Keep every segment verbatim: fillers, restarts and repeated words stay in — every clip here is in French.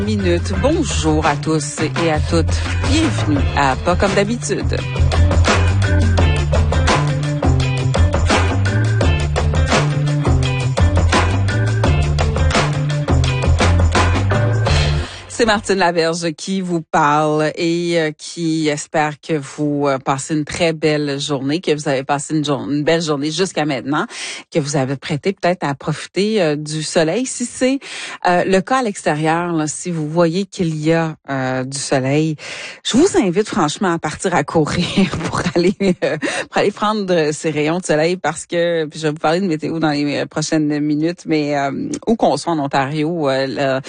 Minute. Bonjour à tous et à toutes. Bienvenue à Pas comme d'habitude. C'est Martine Laberge qui vous parle et euh, qui espère que vous euh, passez une très belle journée, que vous avez passé une, journée, une belle journée jusqu'à maintenant, que vous avez prêté peut-être à profiter euh, du soleil. Si c'est euh, le cas à l'extérieur, là, si vous voyez qu'il y a euh, du soleil, je vous invite franchement à partir à courir pour aller euh, pour aller prendre ces rayons de soleil parce que, puis je vais vous parler de météo dans les prochaines minutes, mais euh, où qu'on soit en Ontario, euh, la,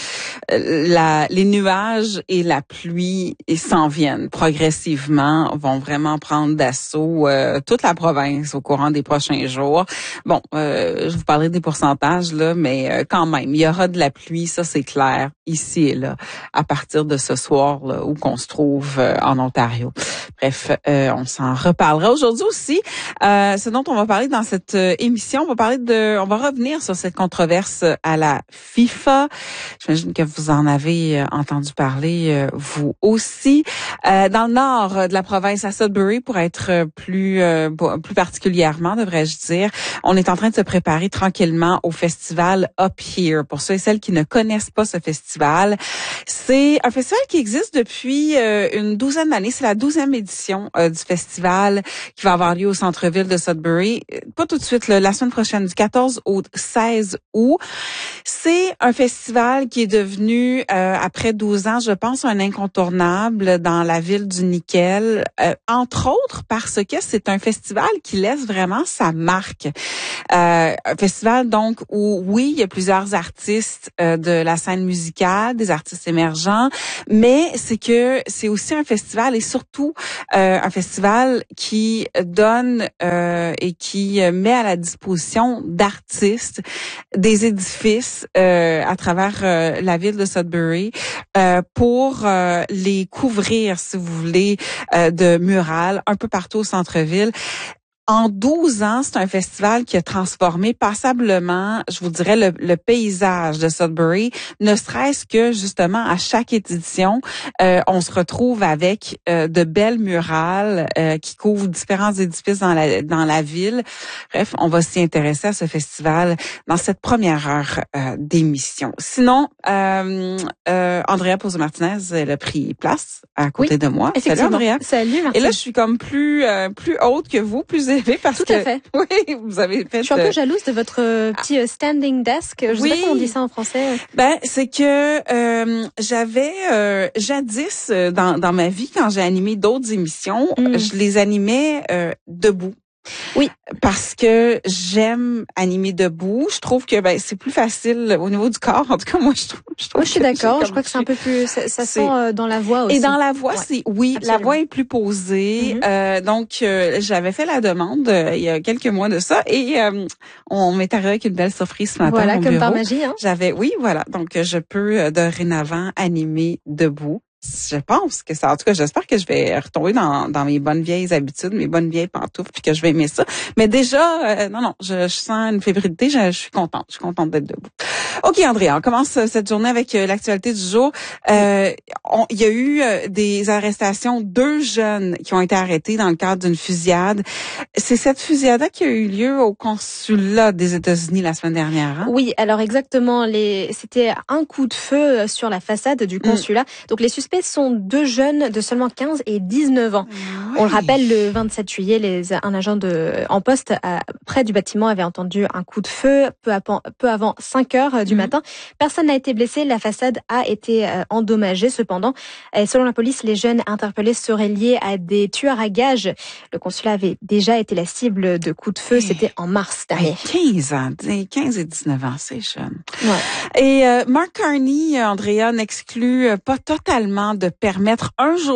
la les nuages et la pluie s'en viennent progressivement, vont vraiment prendre d'assaut euh, toute la province au courant des prochains jours. Bon, euh, je vous parlerai des pourcentages là, mais euh, quand même, il y aura de la pluie, ça c'est clair, ici et là, à partir de ce soir là, où qu'on se trouve euh, en Ontario. Bref, euh, on s'en reparlera aujourd'hui aussi. Euh, ce dont on va parler dans cette euh, émission, on va parler de, on va revenir sur cette controverse à la FIFA. J'imagine que vous en avez euh, entendu parler, euh, vous aussi. Euh, dans le nord de la province, à Sudbury, pour être plus euh, plus particulièrement, devrais-je dire, on est en train de se préparer tranquillement au festival Up Here. Pour ceux et celles qui ne connaissent pas ce festival, c'est un festival qui existe depuis euh, une douzaine d'années. C'est la douzième édition euh, du festival qui va avoir lieu au centre-ville de Sudbury. Pas tout de suite, là, la semaine prochaine, du quatorze au seize août. C'est un festival qui est devenu, euh, après douze ans, je pense, un incontournable dans la ville du nickel, euh, entre autres parce que c'est un festival qui laisse vraiment sa marque. Euh, un festival, donc, où, oui, il y a plusieurs artistes euh, de la scène musicale, des artistes émergents, mais c'est que c'est aussi un festival et surtout euh, un festival qui donne euh, et qui met à la disposition d'artistes des édifices euh, à travers euh, la ville de Sudbury euh, pour euh, les couvrir, si vous voulez, euh, de murales un peu partout au centre-ville. En douze ans, c'est un festival qui a transformé passablement, je vous dirais, le, le paysage de Sudbury, ne serait-ce que justement à chaque édition, euh, on se retrouve avec euh, de belles murales euh, qui couvrent différents édifices dans la dans la ville. Bref, on va s'y intéresser à ce festival dans cette première heure euh, d'émission. Sinon, euh, euh, Andrea Pouzo-Martinez, elle a pris place à côté oui, de moi. Salut Andrea. Salut Martine. Et là, je suis comme plus euh, plus haute que vous, plus élevée parce Tout que à fait. oui, vous avez fait. Je suis un peu jalouse de votre euh, petit euh, standing desk. Je oui. sais pas comment on dit ça en français. Ben, c'est que euh, j'avais euh, jadis euh, dans dans ma vie quand j'ai animé d'autres émissions, mm. je les animais euh, debout. Oui, parce que j'aime animer debout. Je trouve que ben c'est plus facile au niveau du corps. En tout cas, moi je trouve. Je, trouve moi, je suis d'accord. Je crois que c'est un peu plus. Ça, ça sent euh, dans la voix aussi. Et dans la voix, ouais. c'est oui, absolument. La voix est plus posée. Mm-hmm. Euh, donc euh, j'avais fait la demande euh, il y a quelques mois de ça et euh, on m'est arrivé avec une belle surprise ce matin. Voilà, au comme bureau. par magie. Hein? J'avais oui, voilà. Donc je peux euh, dorénavant animer debout. Je pense que ça, en tout cas, j'espère que je vais retomber dans, dans mes bonnes vieilles habitudes, mes bonnes vieilles pantoufles, puis que je vais aimer ça. Mais déjà, euh, non, non, je, je sens une fébrilité, je, je suis contente, je suis contente d'être debout. OK, Andrea, on commence cette journée avec euh, l'actualité du jour. Euh, on, il y a eu euh, des arrestations, deux jeunes qui ont été arrêtés dans le cadre d'une fusillade. C'est cette fusillade qui a eu lieu au consulat des États-Unis la semaine dernière. Hein? Oui, alors exactement, les, c'était un coup de feu sur la façade du consulat. Mm. Donc les suspects sont deux jeunes de seulement quinze et dix-neuf ans. Oui. On le rappelle, le vingt-sept juillet, les, un agent de, en poste à, près du bâtiment avait entendu un coup de feu peu, à, peu avant cinq heures du mmh. matin. Personne n'a été blessé. La façade a été euh, endommagée cependant. Et selon la police, les jeunes interpellés seraient liés à des tueurs à gages. Le consulat avait déjà été la cible de coups de feu. Hey. C'était en mars dernier. Hey, quinze ans, quinze et dix-neuf ans, c'est jeune. Ouais. Et euh, Mark Carney, Andrea, n'exclut pas totalement de permettre un jour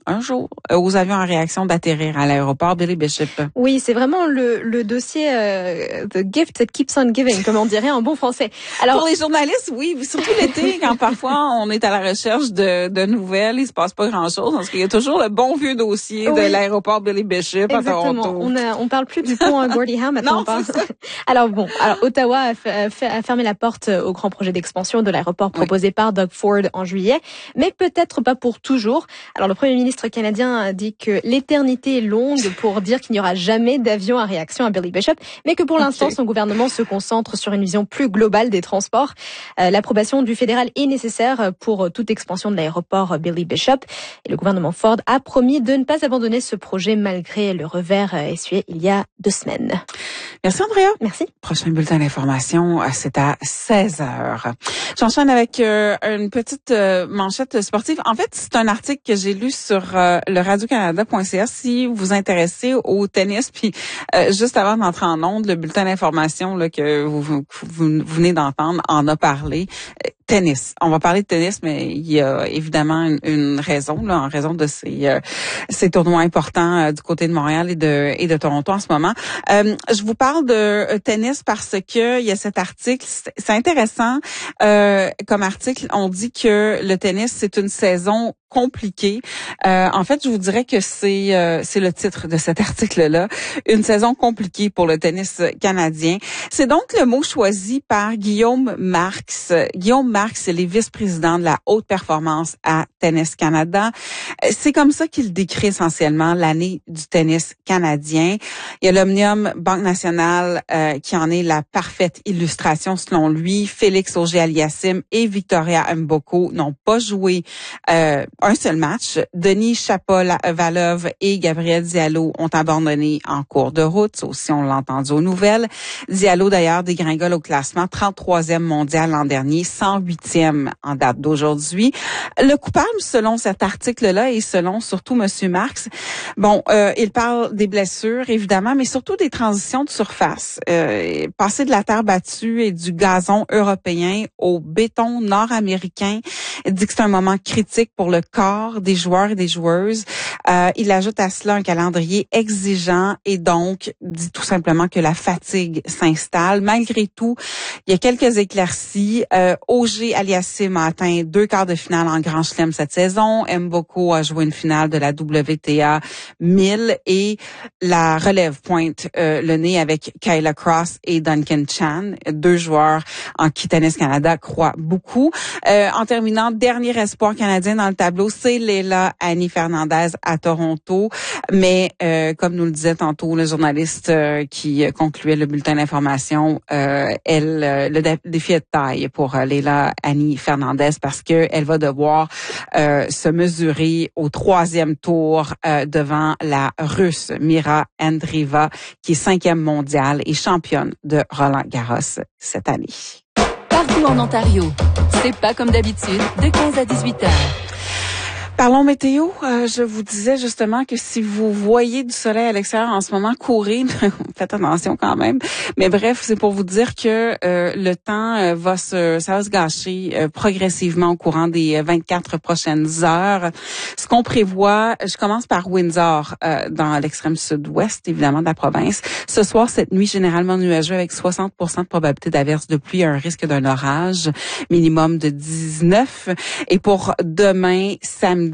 un jour, aux avions en réaction d'atterrir à l'aéroport Billy Bishop. Oui, c'est vraiment le, le dossier euh, The gift that keeps on giving, comme on dirait en bon français. Alors, pour les journalistes, oui, surtout l'été, quand parfois on est à la recherche de, de nouvelles, il se passe pas grand-chose, parce qu'il y a toujours le bon vieux dossier oui. de l'aéroport Billy Bishop à Toronto. On a, on parle plus du pont Gordie Howe maintenant. Non, on parle. c'est ça. Alors bon, alors Ottawa a, fait, a fermé la porte au grand projet d'expansion de l'aéroport proposé oui. par Doug Ford en juillet, mais peut-être pas pour toujours. Alors le Premier ministre canadien a dit que l'éternité est longue pour dire qu'il n'y aura jamais d'avion à réaction à Billy Bishop, mais que pour okay. l'instant, son gouvernement se concentre sur une vision plus globale des transports. Euh, l'approbation du fédéral est nécessaire pour toute expansion de l'aéroport Billy Bishop. Et le gouvernement Ford a promis de ne pas abandonner ce projet malgré le revers essuyé il y a deux semaines. Merci Andrea. Merci. Prochain bulletin d'information, c'est à seize heures. J'enchaîne avec euh, une petite euh, manchette sportive. En fait, c'est un article que j'ai lu sur euh, le radio canada point c a si vous vous intéressez au tennis. Puis euh, juste avant d'entrer en ondes, le bulletin d'information là, que vous, vous, vous venez d'entendre en a parlé. Tennis. On va parler de tennis, mais il y a évidemment une, une raison, là, en raison de ces, euh, ces tournois importants euh, du côté de Montréal et de et de Toronto en ce moment. Euh, je vous parle de euh, tennis parce que il y a cet article. C'est, c'est intéressant euh, comme article. On dit que le tennis c'est une saison compliquée. Euh, en fait, je vous dirais que c'est euh, c'est le titre de cet article-là, une saison compliquée pour le tennis canadien. C'est donc le mot choisi par Guillaume Marx. Guillaume Marx, c'est le vice-président de la haute performance à Tennis Canada. C'est comme ça qu'il décrit essentiellement l'année du tennis canadien. Il y a l'Omnium Banque Nationale euh, qui en est la parfaite illustration selon lui. Félix Auger-Aliassime et Victoria Mboko n'ont pas joué euh, un seul match. Denis Shapovalov et Gabriel Diallo ont abandonné en cours de route. Ça aussi, on l'a entendu aux nouvelles. Diallo, d'ailleurs, dégringole au classement, trente-troisième mondial l'an dernier, cent huitième en date d'aujourd'hui. Le coupable, selon cet article-là et selon surtout Monsieur Marx, bon, euh, il parle des blessures, évidemment, mais surtout des transitions de surface. Euh, passer de la terre battue et du gazon européen au béton nord-américain, il dit que c'est un moment critique pour le corps des joueurs et des joueuses. Euh, il ajoute à cela un calendrier exigeant et donc dit tout simplement que la fatigue s'installe. Malgré tout, il y a quelques éclaircies. Euh, Auger-Aliassime a atteint deux quarts de finale en Grand Chelem cette saison. Mboko a joué une finale de la W T A mille et la relève pointe euh, le nez avec Kayla Cross et Duncan Chan, deux joueurs en qui Tennis Canada croit beaucoup. Euh, en terminant, dernier espoir canadien dans le tableau, c'est Leila Annie Fernandez à Toronto. Mais euh, comme nous le disait tantôt le journaliste euh, qui concluait le bulletin d'information, euh, elle euh, le dé- défi est de taille pour euh, Leila Annie Fernandez parce que elle va devoir euh, se mesurer au troisième tour euh, devant la Russe Mira Andreeva, qui est cinquième mondiale et championne de Roland Garros cette année. Partout en Ontario, c'est pas comme d'habitude, de quinze à dix-huit heures. Parlons météo. Euh, je vous disais justement que si vous voyez du soleil à l'extérieur en ce moment, courez. Faites attention quand même. Mais bref, c'est pour vous dire que euh, le temps euh, va se, ça va se gâcher euh, progressivement au courant des vingt-quatre prochaines heures. Ce qu'on prévoit, je commence par Windsor, euh, dans l'extrême sud-ouest, évidemment, de la province. Ce soir, cette nuit, généralement nuageux avec soixante pour cent de probabilité d'averse de pluie, un risque d'un orage, minimum de dix-neuf. Et pour demain, samedi,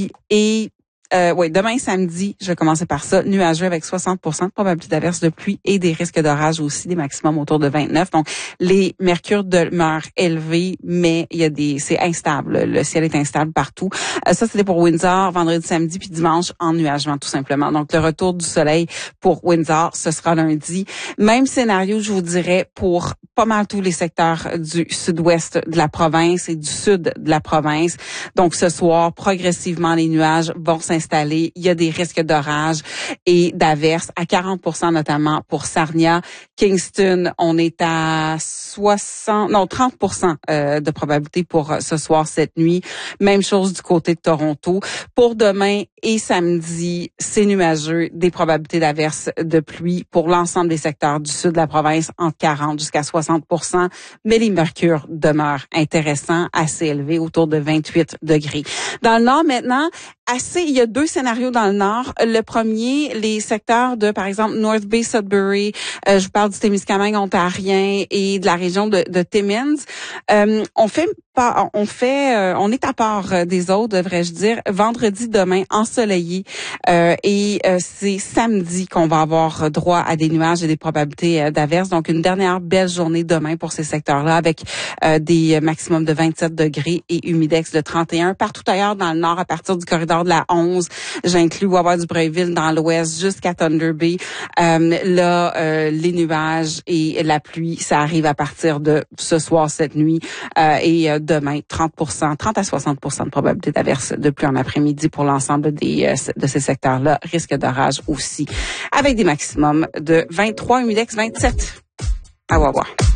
et Euh, oui, demain samedi, je vais commencer par ça, nuageux avec soixante pour cent de probabilité d'averse de pluie et des risques d'orage aussi, des maximums autour de vingt-neuf. Donc, les mercures demeurent élevés, mais il y a des, c'est instable. Le ciel est instable partout. Euh, ça, c'était pour Windsor, vendredi, samedi, puis dimanche, ennuagement tout simplement. Donc, le retour du soleil pour Windsor, ce sera lundi. Même scénario, je vous dirais, pour pas mal tous les secteurs du sud-ouest de la province et du sud de la province. Donc, ce soir, progressivement, les nuages vont s'installer. Il y a des risques d'orage et d'averses à quarante pour cent notamment pour Sarnia, Kingston, on est à soixante, non, trente pour cent euh, de probabilité pour ce soir, cette nuit. Même chose du côté de Toronto. Pour demain et samedi, c'est nuageux, des probabilités d'averses de pluie pour l'ensemble des secteurs du sud de la province, entre quarante jusqu'à soixante pour cent. Mais les mercures demeurent intéressants, assez élevés, autour de vingt-huit degrés. Dans le nord, maintenant, assez, il y a deux scénarios dans le nord. Le premier, les secteurs de, par exemple, North Bay, Sudbury, euh, je vous parle du Témiscamingue ontarien et de la région de, de Timmins. Euh, on fait pas, on fait, euh, on est à part des autres, devrais-je dire. Vendredi, demain, ensoleillé, euh, et euh, c'est samedi qu'on va avoir droit à des nuages et des probabilités euh, d'averses. Donc, une dernière belle journée demain pour ces secteurs-là, avec euh, des maximums de vingt-sept degrés et humidex de trente et un. Partout ailleurs dans le nord, à partir du corridor de la onze, j'inclus Wawa-du-Breuil-Ville dans l'ouest jusqu'à Thunder Bay. Euh, là, euh, les nuages et la pluie, ça arrive à partir de ce soir, cette nuit, euh, et euh, demain, trente pour cent, trente à soixante pour cent de probabilité d'averse de pluie en après-midi pour l'ensemble des euh, de ces secteurs-là. Risque d'orage aussi, avec des maximums de vingt-trois, humidex vingt-sept à Wawa.